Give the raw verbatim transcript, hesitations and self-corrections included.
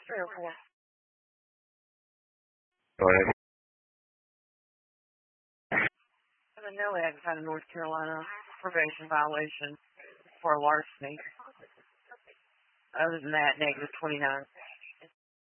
Three or four. Go ahead. Manila outside of North Carolina, probation violation for larceny. Other than that, negative twenty-nine.